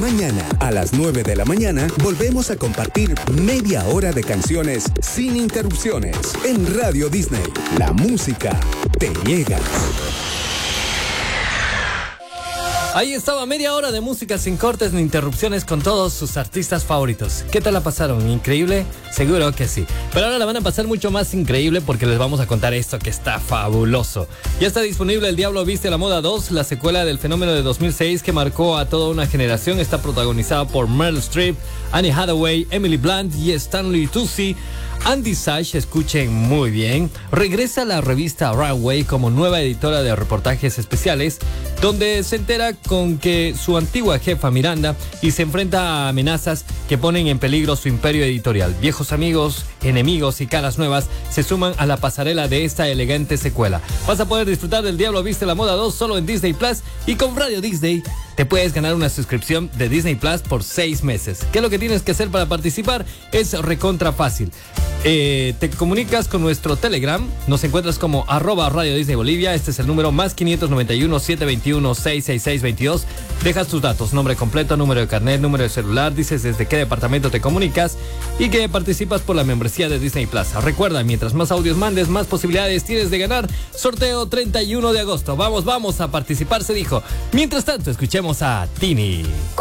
Mañana, a las 9 de la mañana, volvemos a compartir media hora de canciones sin interrupciones en Radio Disney. La música te llega. Ahí estaba media hora de música sin cortes ni interrupciones con todos sus artistas favoritos. ¿Qué tal la pasaron? ¿Increíble? Seguro que sí. Pero ahora la van a pasar mucho más increíble porque les vamos a contar esto que está fabuloso. Ya está disponible El Diablo Viste la Moda 2, la secuela del fenómeno de 2006 que marcó a toda una generación. Está protagonizada por Meryl Streep, Anne Hathaway, Emily Blunt y Stanley Tucci. Andy Sash, escuchen muy bien, regresa a la revista Runway como nueva editora de reportajes especiales, donde se entera con que su antigua jefa Miranda y se enfrenta a amenazas que ponen en peligro su imperio editorial. Viejos amigos, enemigos y caras nuevas se suman a la pasarela de esta elegante secuela. Vas a poder disfrutar del Diablo Viste la Moda 2 solo en Disney Plus y con Radio Disney te puedes ganar una suscripción de Disney Plus por 6 meses. ¿Qué es lo que tienes que hacer para participar? Es recontra fácil. Te comunicas con nuestro Telegram, nos encuentras como @Radio Disney Bolivia, este es el número más 591-721-66622, dejas tus datos, nombre completo, número de carnet, número de celular, dices desde qué departamento te comunicas y que participas por la membresía de Disney Plus. Recuerda, mientras más audios mandes, más posibilidades tienes de ganar. Sorteo 31 de agosto, vamos a participar, se dijo. Mientras tanto, escuchemos a Tini.